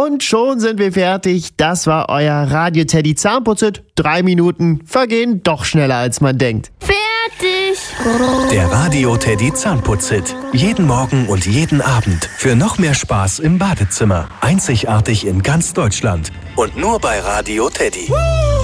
Und schon sind wir fertig. Das war euer Radio Teddy Zahnputzit. 3 Minuten vergehen doch schneller, als man denkt. Fertig! Der Radio Teddy Zahnputzit. Jeden Morgen und jeden Abend. Für noch mehr Spaß im Badezimmer. Einzigartig in ganz Deutschland. Und nur bei Radio Teddy.